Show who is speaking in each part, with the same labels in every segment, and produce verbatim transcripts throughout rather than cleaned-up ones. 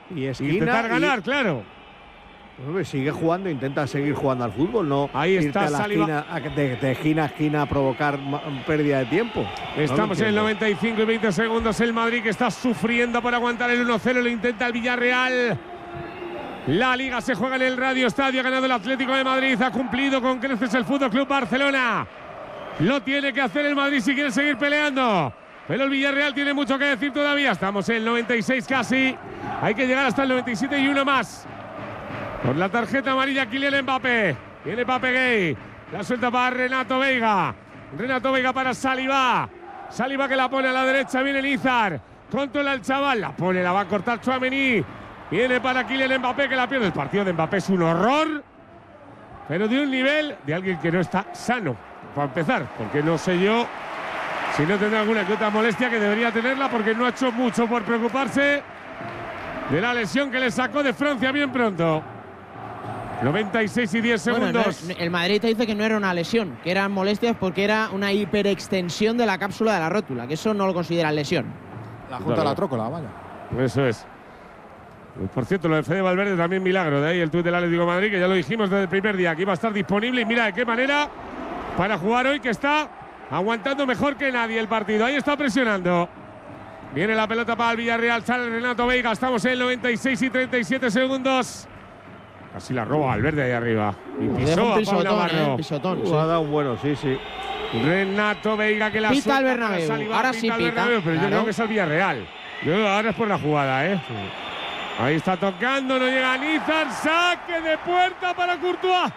Speaker 1: Y esquina,
Speaker 2: intentar ganar,
Speaker 1: y,
Speaker 2: claro.
Speaker 1: Pues sigue jugando, intenta seguir jugando al fútbol, no
Speaker 2: Ahí está,
Speaker 1: irte a la esquina, a, de, de esquina a esquina a provocar pérdida de tiempo.
Speaker 2: Estamos
Speaker 1: no
Speaker 2: en el noventa y cinco y veinte segundos. El Madrid que está sufriendo por aguantar el uno cero. Lo intenta el Villarreal. La Liga se juega en el Radio Estadio. Ha ganado el Atlético de Madrid. Ha cumplido con creces el Fútbol Club Barcelona. Lo tiene que hacer el Madrid si quiere seguir peleando. Pero el Villarreal tiene mucho que decir todavía. Estamos en el noventa y seis casi. Hay que llegar hasta el noventa y siete y uno más. Por la tarjeta amarilla, Kylian Mbappé. Viene Mbappé Gay. La suelta para Renato Veiga. Renato Veiga para Saliba. Saliba que la pone a la derecha. Viene Lizar. Controla el chaval. La pone, la va a cortar Tchouaméni. Viene para Kylian Mbappé que la pierde. El partido de Mbappé es un horror. Pero de un nivel de alguien que no está sano. Para empezar. Porque no sé yo si no tendrá alguna que otra molestia, que debería tenerla, porque no ha hecho mucho por preocuparse de la lesión que le sacó de Francia bien pronto. noventa y seis y diez segundos.
Speaker 3: Bueno, no, el Madrid te dice que no era una lesión, que eran molestias porque era una hiperextensión de la cápsula de la rótula, que eso no lo consideran lesión.
Speaker 4: La junta de la trócola, vaya.
Speaker 2: Eso es. Por cierto, lo de Fede Valverde también milagro. De ahí el tuit del Atlético de Madrid, que ya lo dijimos desde el primer día, que iba a estar disponible. Y mira de qué manera para jugar hoy, que está aguantando mejor que nadie el partido. Ahí está presionando. Viene la pelota para el Villarreal, sale Renato Veiga. Estamos en noventa y seis y treinta y siete segundos. Casi la roba Valverde ahí arriba. Y pisó
Speaker 3: un
Speaker 2: a Pau Navarro.
Speaker 3: Eh, pisotón,
Speaker 1: Uh,
Speaker 3: sí.
Speaker 1: ha dado un bueno, sí, sí.
Speaker 2: Renato Veiga que la
Speaker 3: Pita
Speaker 2: suelta
Speaker 3: al Bernabéu.
Speaker 2: para Saliba,
Speaker 3: Ahora sí
Speaker 2: al
Speaker 3: pita,
Speaker 2: Bernabéu, pero
Speaker 3: claro.
Speaker 2: yo creo que es al Villarreal. Yo ahora es por la jugada, ¿eh? Sí. Ahí está tocando, no llega Nizar. Saque de puerta para Courtois.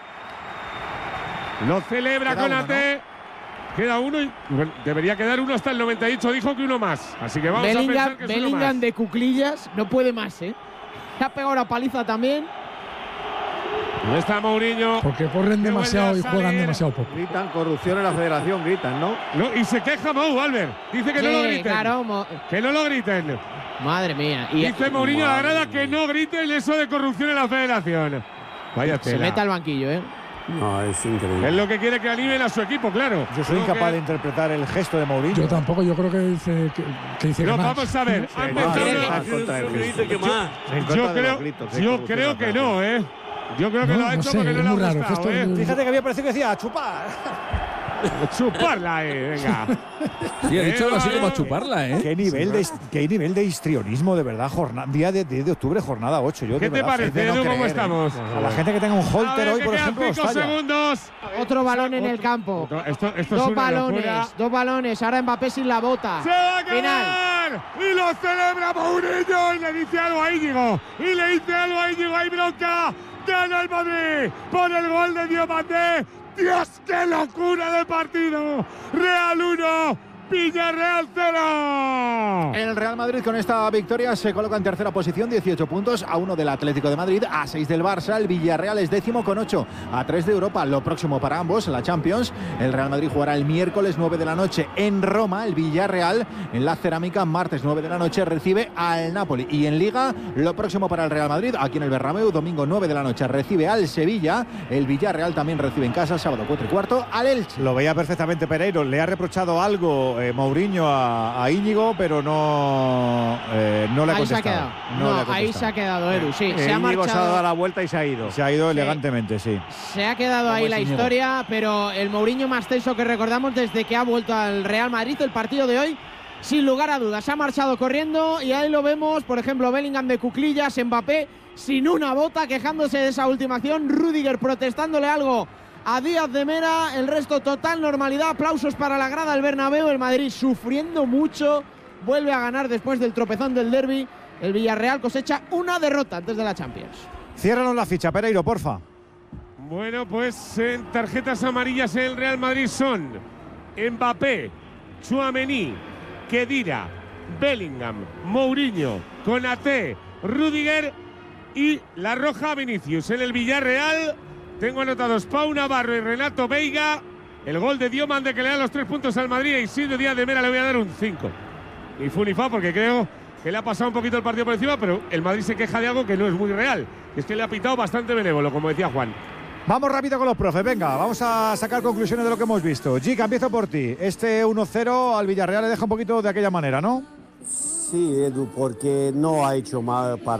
Speaker 2: Lo celebra
Speaker 4: Queda
Speaker 2: con
Speaker 4: uno,
Speaker 2: A T. Queda uno y bueno, debería quedar uno hasta el noventa y ocho. Dijo que uno más. Así que vamos
Speaker 3: Bellingham,
Speaker 2: a pensar que es uno
Speaker 3: Bellingham
Speaker 2: más.
Speaker 3: de cuclillas no puede más, ¿eh? Le ha pegado una paliza también.
Speaker 2: No está Mourinho.
Speaker 5: Porque corren
Speaker 2: Que
Speaker 5: demasiado y
Speaker 2: vuelve a
Speaker 5: juegan
Speaker 2: salir.
Speaker 5: demasiado poco.
Speaker 1: Gritan corrupción en la federación, gritan, ¿no?
Speaker 2: No, y se queja Mou, Albert. Dice que
Speaker 3: Sí,
Speaker 2: no lo griten.
Speaker 3: claro, mo-
Speaker 2: Que no lo griten.
Speaker 3: Madre mía. Y
Speaker 2: Dice Mourinho a la grada que no griten eso de corrupción en la federación. Vaya
Speaker 3: se
Speaker 2: tela.
Speaker 3: mete al banquillo, ¿eh?
Speaker 6: No, es increíble.
Speaker 2: Es lo que quiere que animen a su equipo, claro.
Speaker 7: Yo soy
Speaker 2: Creo
Speaker 7: incapaz
Speaker 2: que-
Speaker 7: de interpretar el gesto de Mourinho.
Speaker 5: Yo tampoco, yo creo que dice que, que dice
Speaker 2: No,
Speaker 5: que más.
Speaker 2: vamos a ver. Ha
Speaker 1: Sí,
Speaker 2: empezado
Speaker 1: no,
Speaker 2: una-
Speaker 1: no, en contra del
Speaker 6: dice
Speaker 1: gesto.
Speaker 6: que más.
Speaker 1: En contra
Speaker 2: Yo
Speaker 1: de
Speaker 2: creo,
Speaker 1: los gritos, de
Speaker 2: yo
Speaker 1: corrupción
Speaker 2: creo
Speaker 1: en la
Speaker 2: que
Speaker 1: federación.
Speaker 2: no, ¿eh? Yo creo que
Speaker 5: No,
Speaker 2: lo ha
Speaker 5: no
Speaker 2: hecho
Speaker 5: sé,
Speaker 2: porque
Speaker 5: es
Speaker 2: no le ha
Speaker 5: muy raro,
Speaker 2: gustado,
Speaker 5: gesto
Speaker 2: ¿eh?
Speaker 5: de-
Speaker 7: Fíjate que había parecido que decía chupar.
Speaker 2: Chuparla ahí, venga.
Speaker 8: Sí, ha dicho algo así
Speaker 2: Eh,
Speaker 8: como a chuparla, ¿eh?
Speaker 7: ¿Qué nivel, de, qué nivel de histrionismo, de verdad. Jornada, día de, diez de octubre, jornada ocho. Yo,
Speaker 2: ¿Qué
Speaker 7: de
Speaker 2: te
Speaker 7: verdad,
Speaker 2: parece,
Speaker 7: de no
Speaker 2: Edu, cómo
Speaker 7: creer,
Speaker 2: estamos?
Speaker 7: ¿eh? A la gente que tenga un
Speaker 2: A
Speaker 7: holter
Speaker 2: ver,
Speaker 7: hoy,
Speaker 2: que
Speaker 7: por
Speaker 2: quedan
Speaker 7: ejemplo,
Speaker 2: cinco
Speaker 7: estalla.
Speaker 2: segundos.
Speaker 3: Otro balón en el campo.
Speaker 2: Otro- Esto, esto es
Speaker 3: Dos
Speaker 2: una
Speaker 3: balones,
Speaker 2: locura.
Speaker 3: dos balones. Ahora Mbappé sin la bota.
Speaker 2: ¡Se va a
Speaker 3: Final.
Speaker 2: acabar! Y lo celebra Mourinho y le dice algo a Íñigo. Y le dice algo a Íñigo. ¡Hay bronca! ¡Gana el Madrid! ¡Por el gol de Diomandé! ¡Dios, qué locura de partido! ¡Real uno! Villarreal cero.
Speaker 4: El Real Madrid con esta victoria se coloca en tercera posición, dieciocho puntos, a uno del Atlético de Madrid, a seis del Barça. El Villarreal es décimo con ocho, a tres de Europa. Lo próximo para ambos, la Champions. El Real Madrid jugará el miércoles nueve de la noche en Roma. El Villarreal en la Cerámica, martes nueve de la noche, recibe al Napoli. Y en Liga, lo próximo para el Real Madrid, aquí en el Bernabéu, domingo nueve de la noche, recibe al Sevilla. El Villarreal también recibe en casa, sábado cuatro y cuarto, al Elche.
Speaker 7: Lo veía perfectamente Pereiro. Le ha reprochado algo eh, Mourinho a, a Íñigo, pero no, eh, no le ha
Speaker 3: Ahí se ha
Speaker 7: contestado.
Speaker 3: quedado.
Speaker 7: No
Speaker 3: No,
Speaker 7: le ha
Speaker 3: ahí
Speaker 7: contestado.
Speaker 3: se ha quedado Edu, sí.
Speaker 1: Eh,
Speaker 3: Se ha
Speaker 1: Íñigo se ha dado
Speaker 3: marchado.
Speaker 1: la vuelta y se ha ido.
Speaker 7: Se ha ido
Speaker 3: Sí.
Speaker 7: elegantemente, sí.
Speaker 3: Se ha quedado ahí
Speaker 7: es
Speaker 3: la
Speaker 7: Íñigo?
Speaker 3: historia, pero el Mourinho más tenso que recordamos desde que ha vuelto al Real Madrid, el partido de hoy, sin lugar a dudas. Se ha marchado corriendo y ahí lo vemos, por ejemplo, Bellingham de cuclillas, Mbappé sin una bota, quejándose de esa última acción, Rüdiger protestándole algo a Díaz de Mera, el resto total normalidad, aplausos para la grada del Bernabéu, el Madrid sufriendo mucho, vuelve a ganar después del tropezón del derbi, el Villarreal cosecha una derrota antes de la Champions.
Speaker 7: Ciérranos la ficha, Pereiro, porfa.
Speaker 2: Bueno, pues en tarjetas amarillas en el Real Madrid son Mbappé, Tchouaméni, Khedira, Bellingham, Mourinho, Konaté, Rüdiger y la roja a Vinicius. En el Villarreal tengo anotados Pau Navarro y Renato Veiga. El gol de Diomande que le da los tres puntos al Madrid. Y Isidro Díaz de Mera le voy a dar un cinco. Ni fu ni fa, porque creo que le ha pasado un poquito el partido por encima, pero el Madrid se queja de algo que no es muy real. Es que le ha pitado bastante benévolo, como decía Juan.
Speaker 7: Vamos rápido con los profes, venga, vamos a sacar conclusiones de lo que hemos visto. Gica, empiezo por ti. Este uno cero al Villarreal le deja un poquito de aquella manera, ¿no?
Speaker 6: Sí, Edu, porque no ha hecho mal para